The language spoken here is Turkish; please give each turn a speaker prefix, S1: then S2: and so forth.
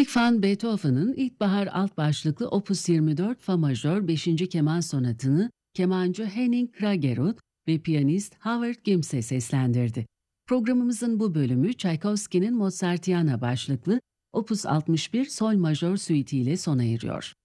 S1: Ludwig van Beethoven'ın İlkbahar alt başlıklı Opus 24 Fa majör 5. keman sonatını kemancı Henning Kragerud ve piyanist Howard Gimse seslendirdi. Programımızın bu bölümü Tchaikovsky'nin Mozartiana başlıklı Opus 61 Sol majör suite ile sona eriyor.